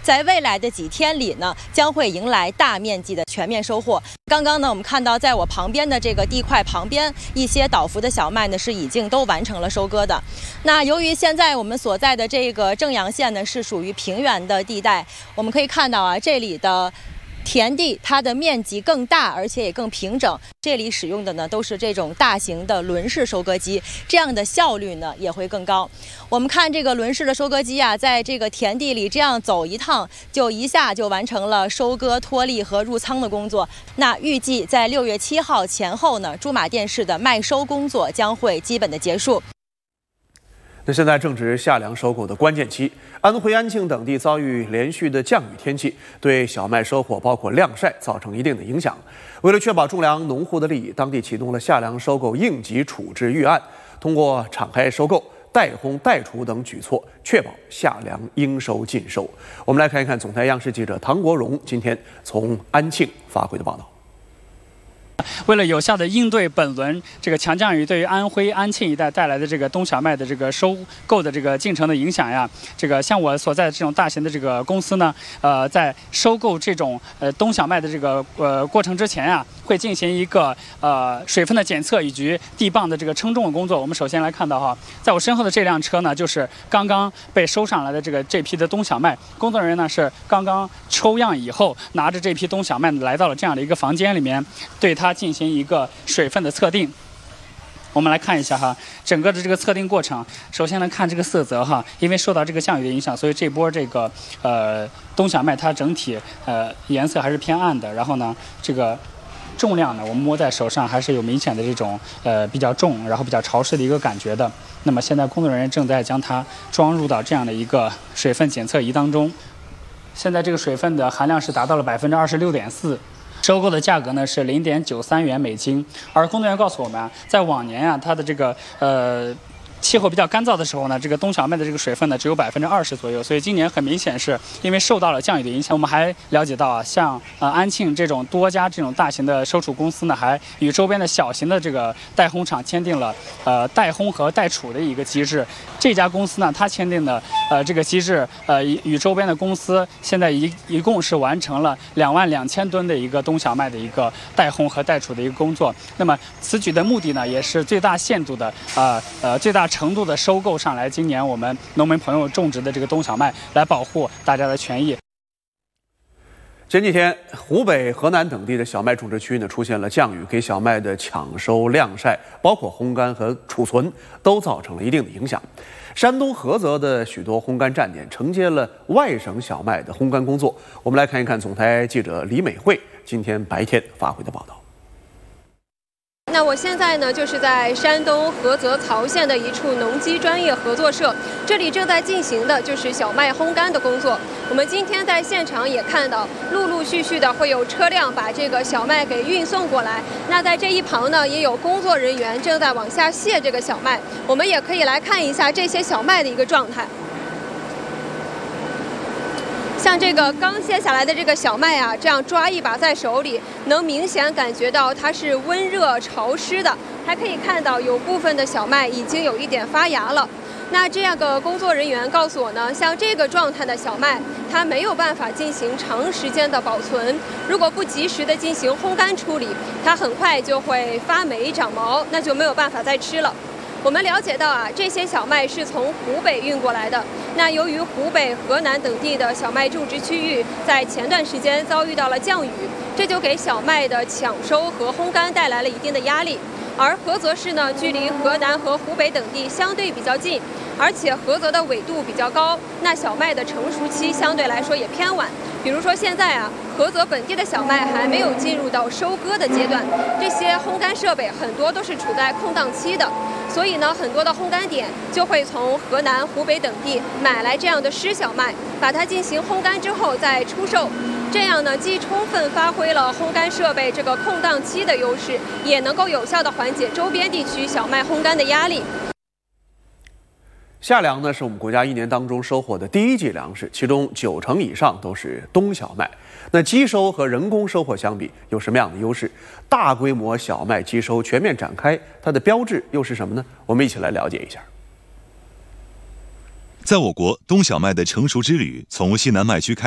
在未来的几天里呢，将会迎来大面积的全面收获。刚刚呢，我们看到在我旁边的这个地块旁边，一些倒伏的小麦呢是已经都完成了收割的。那由于现在我们所在的这个正阳县呢是属于平原的地带，我们可以看到啊，这里的田地它的面积更大，而且也更平整。这里使用的呢都是这种大型的轮式收割机，这样的效率呢也会更高。我们看这个轮式的收割机啊，在这个田地里这样走一趟，就一下就完成了收割、脱粒和入仓的工作。那预计在6月7号前后呢，驻马店市的麦收工作将会基本的结束。 那现在正值夏粮收购的关键期，安徽安庆等地遭遇连续的降雨天气，对小麦收获包括晾晒造成一定的影响。为了确保种粮农户的利益，当地启动了夏粮收购应急处置预案，通过敞开收购、代烘代储等举措，确保夏粮应收尽收。我们来看一看总台央视记者唐国荣今天从安庆发回的报道。 为了有效地应对本轮这个强降雨对于安徽安庆一带带来的这个冬小麦的这个收购的这个进程的影响呀，这个像我所在的这种大型的这个公司呢，在收购这种冬小麦的这个过程之前呀，会进行一个水分的检测以及地磅的这个称重的工作。我们首先来看到哈，在我身后的这辆车呢，就是刚刚被收上来的这批的冬小麦，工作人员呢是刚刚抽样以后，拿着这批冬小麦来到了这样的一个房间里面，对它进行一个水分的测定。我们来看一下哈，整个的这个测定过程。首先来看这个色泽哈，因为受到这个降雨的影响，所以这波这个冬小麦它整体颜色还是偏暗的。然后呢，这个重量呢，我们摸在手上还是有明显的这种比较重，然后比较潮湿的一个感觉的。那么现在工作人员正在将它装入到这样的一个水分检测仪当中。现在这个水分的含量是达到了26.4%。收购的价格呢是0.93元美金，而工作人员告诉我们啊，在往年啊，它的这个气候比较干燥的时候呢，这个冬小麦的这个水分呢只有20%左右，所以今年很明显是因为受到了降雨的影响。我们还了解到啊，像安庆这种多家这种大型的收储公司呢，还与周边的小型的这个代烘厂签订了代烘和代储的一个机制。这家公司呢，它签订的这个机制与周边的公司现在一共是完成了22000吨的一个冬小麦的一个代烘和代储的一个工作。那么此举的目的呢，也是最大限度的最大程度的收购上来今年我们农民朋友种植的这个冬小麦，来保护大家的权益。 前几天，湖北、河南等地的小麦种植区呢出现了降雨，给小麦的抢收、晾晒，包括烘干和储存，都造成了一定的影响。山东菏泽的许多烘干站点承接了外省小麦的烘干工作。我们来看一看总台记者李美惠今天白天发回的报道。 那我现在呢，就是在山东菏泽曹县的一处农机专业合作社，这里正在进行的就是小麦烘干的工作。我们今天在现场也看到，陆陆续续的会有车辆把这个小麦给运送过来。那在这一旁呢，也有工作人员正在往下卸这个小麦。我们也可以来看一下这些小麦的一个状态。像这个刚卸下来的这个小麦啊，这样抓一把在手里，能明显感觉到它是温热潮湿的，还可以看到有部分的小麦已经有一点发芽了。那这样的工作人员告诉我呢，像这个状态的小麦，它没有办法进行长时间的保存，如果不及时的进行烘干处理，它很快就会发霉长毛，那就没有办法再吃了。我们了解到啊，这些小麦是从湖北运过来的。那由于湖北、河南等地的小麦种植区域在前段时间遭遇到了降雨，这就给小麦的抢收和烘干带来了一定的压力。而菏泽市呢，距离河南和湖北等地相对比较近，而且菏泽的纬度比较高，那小麦的成熟期相对来说也偏晚。比如说现在啊，菏泽本地的小麦还没有进入到收割的阶段，这些烘干设备很多都是处在空档期的。所以呢，很多的烘干点就会从河南、湖北等地买来这样的湿小麦，把它进行烘干之后再出售。这样呢，既充分发挥了烘干设备这个空档期的优势，也能够有效地缓解周边地区小麦烘干的压力。 夏粮呢，是我们国家一年当中收获的第一季粮食，其中90%以上都是冬小麦。那机收和人工收获相比，有什么样的优势？大规模小麦机收全面展开，它的标志又是什么呢？我们一起来了解一下。 在我国，冬小麦的成熟之旅从西南麦区开